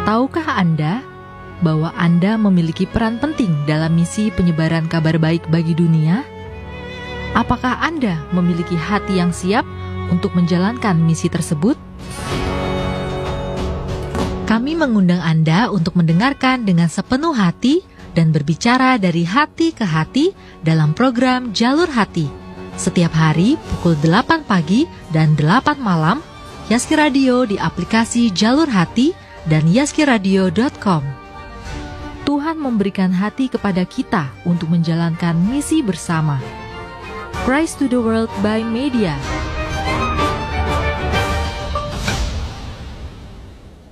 Tahukah Anda bahwa Anda memiliki peran penting dalam misi penyebaran kabar baik bagi dunia? Apakah Anda memiliki hati yang siap untuk menjalankan misi tersebut? Kami mengundang Anda untuk mendengarkan dengan sepenuh hati dan berbicara dari hati ke hati dalam program Jalur Hati. Setiap hari pukul 8 pagi dan 8 malam, Yaski Radio di aplikasi Jalur Hati dan yaskiradio.com. Tuhan memberikan hati kepada kita untuk menjalankan misi bersama. Christ to the World by Media.